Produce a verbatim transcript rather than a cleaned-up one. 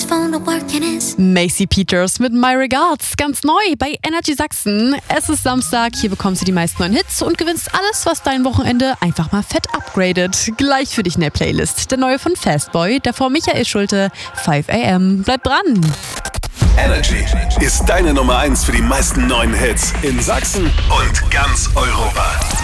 his phone to work and his... Macy Peters mit My Regards, ganz neu bei Energy Sachsen. Es ist Samstag, hier bekommst du die meisten neuen Hits und gewinnst alles, was dein Wochenende einfach mal fett upgradet. Gleich für dich in der Playlist. Der neue von Fastboy, davor Michael Schulte, five a m. Bleib dran! Energy ist deine Nummer eins für die meisten neuen Hits in Sachsen und ganz Europa.